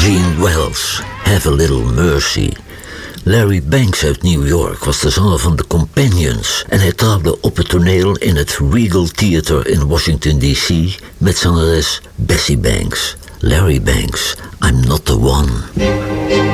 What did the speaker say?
Gene Wells, Have a Little Mercy. Larry Banks uit New York was de zanger van The Companions en hij trapte op het toneel in het Regal Theater in Washington D.C. met zangeres Bessie Banks. Larry Banks, I'm Not the One.